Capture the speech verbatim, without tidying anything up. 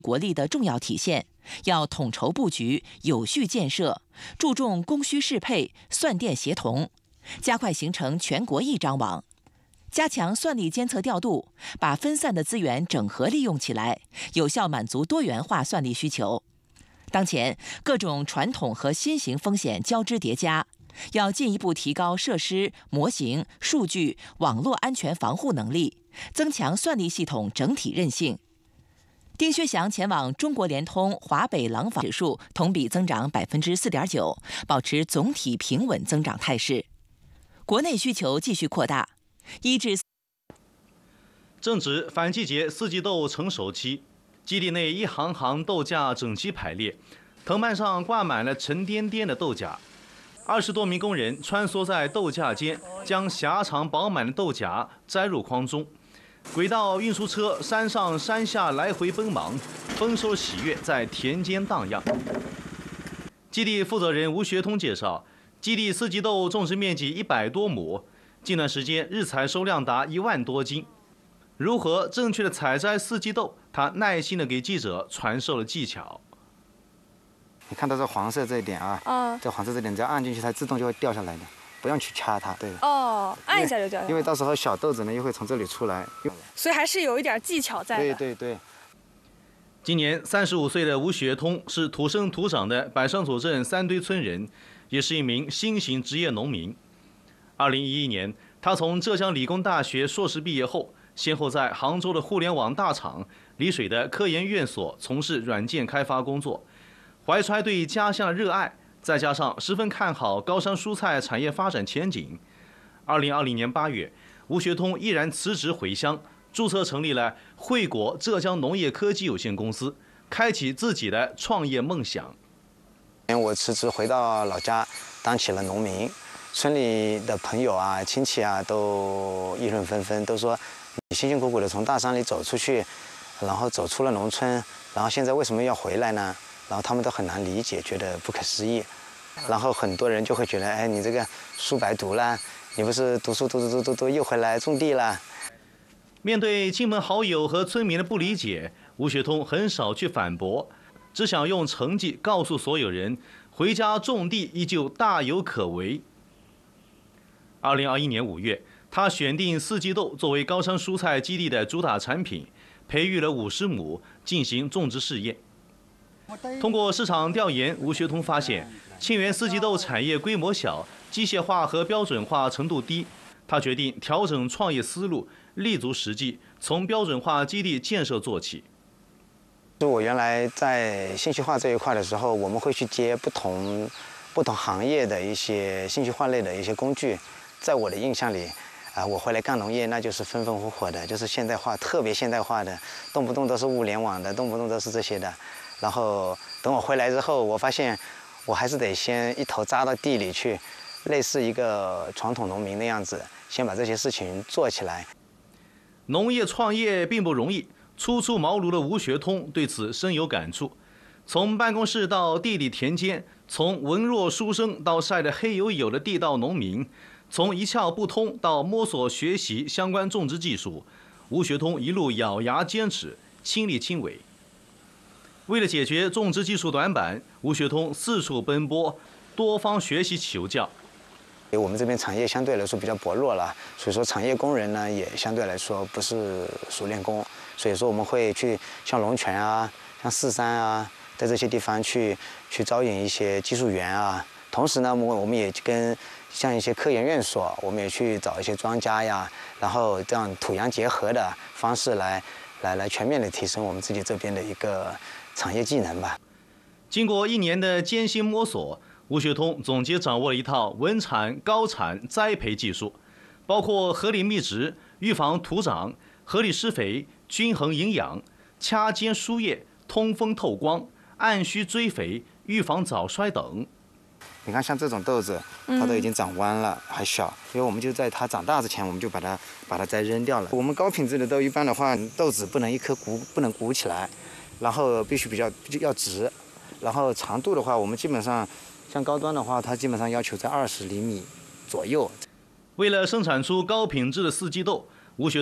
国力的重要体现，要统筹布局、有序建设，注重供需适配、算电协同，加快形成全国一张网，加强算力监测调度，把分散的资源整合利用起来，有效满足多元化算力需求。当前各种传统和新型风险交织叠加，要进一步提高设施、模型、数据、网络安全防护能力，增强算力系统整体韧性。丁薛祥前往中国联通华北廊坊指数同比增长百分之四点九，保持总体平稳增长态势。国内需求继续扩大，一至正值反季节四季豆成熟期，基地内一行行豆架整齐排列，藤蔓上挂满了沉甸甸的豆荚。二十多名工人穿梭在豆架间，将狭长饱满的豆荚摘入筐中。轨道运输车山上山下来回奔忙，丰收喜悦在田间荡漾。基地负责人吴学通介绍，基地四季豆种植面积一百多亩，近段时间日采收量达一万多斤。如何正确的采摘四季豆，他耐心的给记者传授了技巧。 你看到这黄色这一点啊， 啊， 这黄色这点，只要按进去，它自动就会掉下来的，不用去掐它。对。 哦，按一下就掉下来。 因为到时候小豆子呢又会从这里出来。 所以还是有一点技巧在的。 对对对。 今年三十五岁的吴学通是土生土长的百上左镇三堆村人，也是一名新型职业农民。二零一一年，他从浙江理工大学硕士毕业后，先后在杭州的互联网大厂、丽水的科研院所从事软件开发工作。怀揣对家乡的热爱，再加上十分看好高山蔬菜产业发展前景，二零二零年八月，吴学通毅然辞职回乡，注册成立了惠果浙江农业科技有限公司，开启自己的创业梦想。 我辞职回到老家，当起了农民，村里的朋友啊、亲戚啊都议论纷纷，都说你辛辛苦苦的从大山里走出去，然后走出了农村，然后现在为什么要回来呢？然后他们都很难理解，觉得不可思议。然后很多人就会觉得，哎，你这个书白读了，你不是读书读读读读读又回来种地了。 面对亲朋好友和村民的不理解，吴学通很少去反驳，只想用成绩告诉所有人，回家种地依旧大有可为。二零二一年五月，他选定四季豆作为高山蔬菜基地的主打产品，培育了五十亩进行种植试验。通过市场调研，吴学通发现沁园四季豆产业规模小，机械化和标准化程度低。他决定调整创业思路，立足实际，从标准化基地建设做起。 我原来在信息化这一块的时候，我们会去接不同不同行业的一些信息化类的一些工具。在我的印象里，啊，我回来干农业那就是风风火火的，就是现代化，特别现代化的，动不动都是物联网的，动不动都是这些的。然后等我回来之后，我发现我还是得先一头扎到地里去，类似一个传统农民的样子，先把这些事情做起来。 农业创业并不容易，初出茅庐的吴学通对此深有感触。从办公室到地里田间，从文弱书生到晒得黑黝黝的地道农民，从一窍不通到摸索学习相关种植技术，吴学通一路咬牙坚持，亲力亲为。为了解决种植技术短板，吴学通四处奔波，多方学习求教。 我们这边产业相对来说比较薄弱了，所以说产业工人呢也相对来说不是熟练工，所以说我们会去像龙泉啊、像四山啊，在这些地方去去招引一些技术员啊。同时呢，我我们也跟像一些科研院所，我们也去找一些专家呀，然后这样土洋结合的方式来来来全面的提升我们自己这边的一个产业技能吧。 经过一年的艰辛摸索，吴学通总结掌握了一套稳产高产栽培技术，包括合理密植、预防土长、合理施肥、均衡营养、掐尖输液、通风透光、按需追肥、预防早衰等。 你看，像这种豆子，它都已经长弯了，还小，因为我们就在它长大之前，我们就把它把它再扔掉了。我们高品质的豆一般的话，豆子不能一颗鼓不能鼓起来，然后必须比较比较要直，然后长度的话，我们基本上像高端的话，它基本上要求在二十厘米左右。 为了生产出高品质的四季豆，吴学